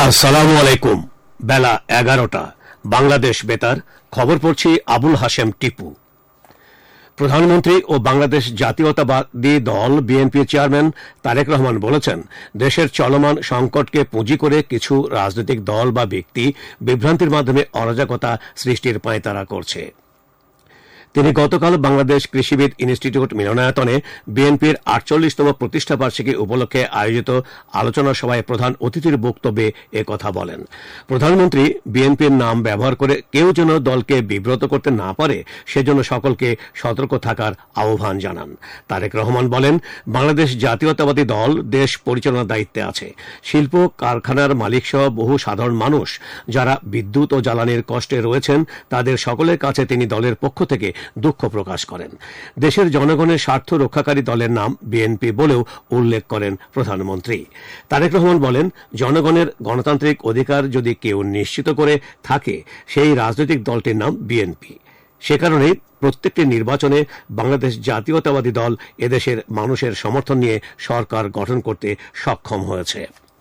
আসসালামু আলাইকুম। বেলা 11টা, বাংলাদেশ বেতার। খবর পড়ছি আবুল হাশেম টিপু। প্রধানমন্ত্রী ও বাংলাদেশ জাতীয়তাবাদী দল বিএনপির চেয়ারম্যান তারেক রহমান বলেছেন, দেশের চলমান সংকটকে পুঁজি করে কিছু রাজনৈতিক দল বা ব্যক্তি বিভ্রান্তির মাধ্যমে অরাজকতা সৃষ্টির পাঁয়তারা করছে। তিনি গতকাল বাংলাদেশ কৃষিবিদ ইনস্টিটিউট মিলনায়তনে বিএনপির 48তম প্রতিষ্ঠাবার্ষিকী উপলক্ষে আয়োজিত আলোচনা সভায় প্রধান অতিথির বক্তব্যে একথা বলেন। প্রধানমন্ত্রী বিএনপির নাম ব্যবহার করে কেউ যেন দলকে বিব্রত করতে না পারে সেজন্য সকলকে সতর্ক থাকার আহ্বান জানান। তারেক রহমান বলেন, বাংলাদেশ জাতীয়তাবাদী দল দেশ পরিচালনার দায়িত্বে আছে। শিল্প কারখানার মালিকসহ বহু সাধারণ মানুষ যারা বিদ্যুৎ ও জ্বালানির কষ্টে রয়েছেন, তাদের সকলের কাছে তিনি দলের পক্ষ থেকে দুঃখ প্রকাশ করেন। দেশের জনগণের স্বার্থ রক্ষাকারী দলের নাম বিএনপি বলেও উল্লেখ করেন প্রধানমন্ত্রী। তারেক রহমান বলেন, জনগণের গণতান্ত্রিক অধিকার যদি কেউ নিশ্চিত করে থাকে, সেই রাজনৈতিক দলটির নাম বিএনপি। সে কারণেই প্রত্যেকটি নির্বাচনে বাংলাদেশ জাতীয়তাবাদী দল এদেশের মানুষের সমর্থন নিয়ে সরকার গঠন করতে সক্ষম হয়েছে।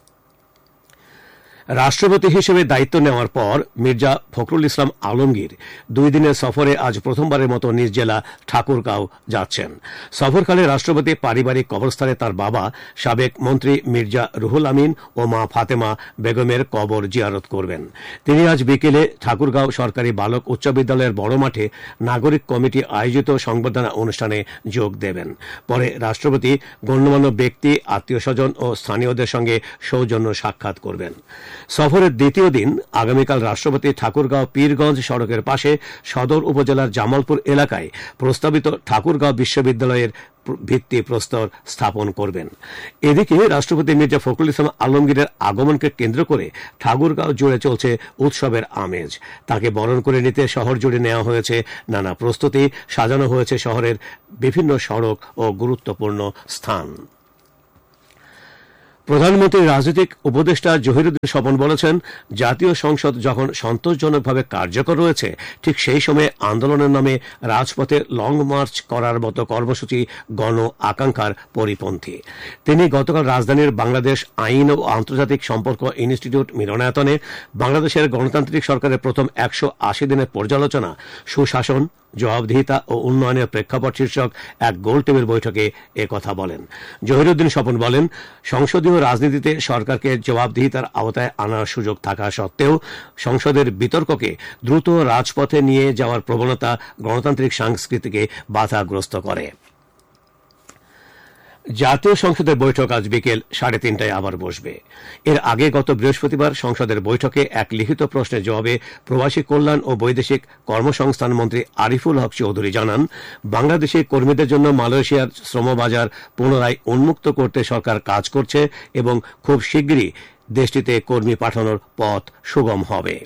রাষ্ট্রপতি হিসেবে দায়িত্ব নেওয়ার পর মির্জা ফখরুল ইসলাম আলমগীর 2 দিনের সফরে আজ প্রথমবারের মতো নিজ জেলা ঠাকুরগাঁও যাচ্ছেন। সফরকালে রাষ্ট্রপতি পারিবারিক কবরস্থানে তার বাবা সাবেক মন্ত্রী মির্জা রুহুল আমিন ও মা ফাতেমা বেগমের কবর জিয়ারত করবেন। তিনি আজ বিকেলে ঠাকুরগাঁও সরকারি বালক উচ্চ বিদ্যালয়ের বড় মাঠে নাগরিক কমিটি আয়োজিত সংবর্ধনা অনুষ্ঠানে যোগ দেবেন। পরে রাষ্ট্রপতি গণ্যমান্য ব্যক্তি, আত্মীয়স্বজন ও স্থানীয়দের সঙ্গে সৌজন্য সাক্ষাৎ করবেন। সফরের দ্বিতীয় দিন আগামীকাল রাষ্ট্রপতি ঠাকুরগাঁও পীরগঞ্জ সড়কের পাশে সদর উপজেলার জামালপুর এলাকায় প্রস্তাবিত ঠাকুরগাঁও বিশ্ববিদ্যালয়ের ভিত্তি প্রস্তর স্থাপন করবেন। এদিকে রাষ্ট্রপতি মির্জা ফখরুল ইসলাম আলমগীরের আগমনকে কেন্দ্র করে ঠাকুরগাঁও জুড়ে চলছে উৎসবের আমেজ। তাকে বরণ করে নিতে শহর জুড়ে নেওয়া হয়েছে নানা প্রস্তুতি, সাজানো হয়েছে শহরের বিভিন্ন সড়ক ও গুরুত্বপূর্ণ স্থান। প্রধানমন্ত্রীর রাজনৈতিক উপদেষ্টা জহিরুদ্দিন স্বপন বলেছেন, জাতীয় সংসদ যখন সন্তোষজনকভাবে কার্যকর রয়েছে, ঠিক সেই সময়ে আন্দোলনের নামে রাজপথে লং মার্চ করার মতো কর্মসূচি গণ আকাঙ্ক্ষার পরিপন্থী। তিনি গতকাল রাজধানীর বাংলাদেশ আইন ও আন্তর্জাতিক সম্পর্ক ইনস্টিটিউট মিলনায়তনে বাংলাদেশের গণতান্ত্রিক সরকারের প্রথম 180 দিনের পর্যালোচনা, সুশাসন, জবাবদিহিতা ও উন্নয়নের প্রেক্ষাপট শীর্ষক এক গোলটেবিল বৈঠকে একথা বলেন। জহিরুদ্দিন স্বপন বলেন, সংসদীয় রাজনীতিতে সরকারকে জবাবদিহিতার আওতায় আনার সুযোগ থাকা সত্ত্বেও সংসদের বিতর্ককে দ্রুত রাজপথে নিয়ে যাওয়ার প্রবণতা গণতান্ত্রিক সংস্কৃতিকে বাধাগ্রস্ত করে। জাতীয় সংসদের বৈঠক আজ বিকেল 3:30টায় আবার বসবে। এর আগে গত বৃহস্পতিবার সংসদের বৈঠকে এক লিখিত প্রশ্নের জবাবে প্রবাসী কল্যাণ ও বৈদেশিক কর্মসংস্থান মন্ত্রী আরিফুল হক চৌধুরী জানান, বাংলাদেশি কর্মীদের জন্য মালয়েশিয়ার শ্রমবাজার পুনরায় উন্মুক্ত করতে সরকার কাজ করছে এবং খুব শিগগিরই দেশটিতে কর্মী পাঠানোর পথ সুগম হবে।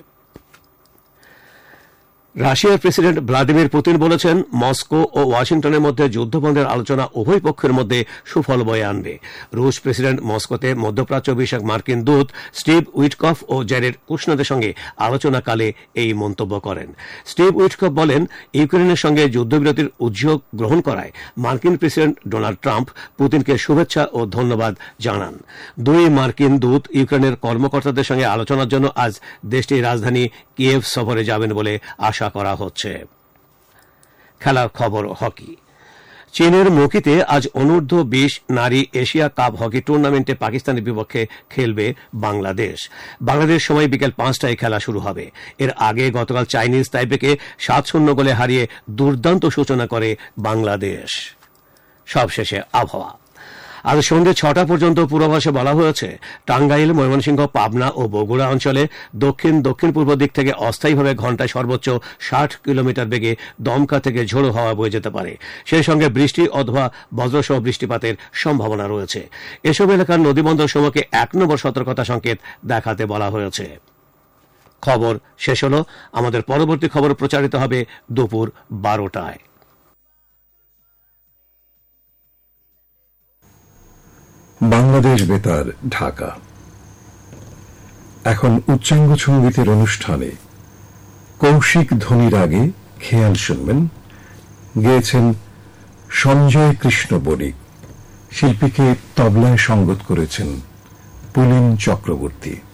রাশিয়ার প্রেসিডেন্ট ভ্লাদিমির পুতিন বলেছেন, মস্কো ও ওয়াশিংটনের মধ্যে যুদ্ধবন্ধের আলোচনা উভয় পক্ষের মধ্যে সুফল বয়ে আনবে। রুশ প্রেসিডেন্ট মস্কোতে মধ্যপ্রাচ্য বিষয়ক মার্কিন দূত স্টিভ উইটকফ ও জ্যারেড কুশনারের সঙ্গে আলোচনাকালে এই মন্তব্য করেন। স্টিভ উইটকফ বলেন, ইউক্রেনের সঙ্গে যুদ্ধবিরতির উদ্যোগ গ্রহণ করায় মার্কিন প্রেসিডেন্ট ডোনাল্ড ট্রাম্প পুতিনকে শুভেচ্ছা ও ধন্যবাদ জানান। 2 মার্কিন দূত ইউক্রেনের কর্মকর্তাদের সঙ্গে আলোচনার জন্য আজ দেশটির রাজধানী কিয়েভ সফরে যাবেন বলে আশা করা হচ্ছে। খেলার খবর হকি। চীনের মকিতে আজ অনূর্ধ্ব-20 নারী এশিয়া কাপ হকি টুর্নামেন্টে পাকিস্তানের বিপক্ষে খেলবে বাংলাদেশ। বাংলাদেশ সময় বিকেল 5টায় খেলা শুরু হবে। এর আগে গতকাল চাইনিজ তাইপেকে 7-0 গোলে হারিয়ে দুর্দান্ত সূচনা করে বাংলাদেশ। সবশেষে আবহাওয়া। আজ সন্ধ্যে 6টা পর্যন্ত পূর্বাভাসে বলা হয়েছে, টাঙ্গাইল, ময়মনসিংহ, পাবনা ও বগুড়া অঞ্চলে দক্ষিণ দক্ষিণ পূর্ব দিক থেকে অস্থায়ীভাবে ঘণ্টায় সর্বোচ্চ 60 কিলোমিটার বেগে দমকা থেকে ঝোড়ো হাওয়া বয়ে যেতে পারে। সেই সঙ্গে বৃষ্টি অথবা বজ্রসহ বৃষ্টিপাতের সম্ভাবনা রয়েছে। এসব এলাকার নদীবন্দর সমূহকে 1 নম্বর সতর্কতা সংকেত দেখাতে বলা হয়েছে। খবর শেষ হল। আমাদের পরবর্তী খবর প্রচারিত হবে দুপুর 12টায়। বাংলাদেশ বেতার, ঢাকা। এখন উচ্চাঙ্গ সঙ্গীতের অনুষ্ঠানে কৌশিক ধ্বনির আগে খেয়াল শুনবেন। গেয়েছেন সঞ্জয় কৃষ্ণ বণিক। শিল্পীকে তবলায় সঙ্গত করেছেন পুলিন চক্রবর্তী।